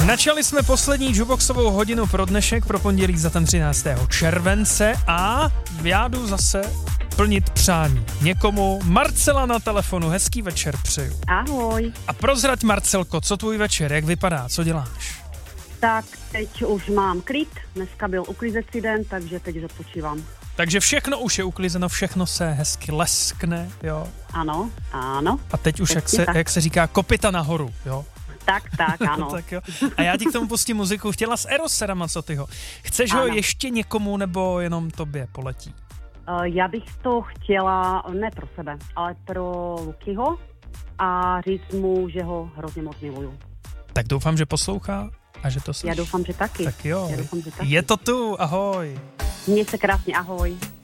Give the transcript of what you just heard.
Načali jsme poslední jukeboxovou hodinu pro dnešek, pro pondělí za ten 13. července a já jdu zase plnit přání někomu. Marcela na telefonu, hezký večer přeju. Ahoj. A prozrať, Marcelko, co tvůj večer, jak vypadá, co děláš? Tak teď už mám klid, dneska byl uklizecí den, takže teď odpočívám. Takže všechno už je uklizeno, všechno se hezky leskne, jo? Ano, ano. A teď už, jak se říká, kopyta nahoru, jo? Tak, ano. Tak jo. A já ti k tomu pustím muziku. Chtěla s Erosem Ramazzotyho. Chceš ho ještě někomu, nebo jenom tobě poletí? Já bych to chtěla, ne pro sebe, ale pro Lukyho a říct mu, že ho hrozně moc miluju. Tak doufám, že poslouchá a že to slyší. Já doufám, že taky. Tak jo. Je to tu, ahoj. Měj se krásně, ahoj.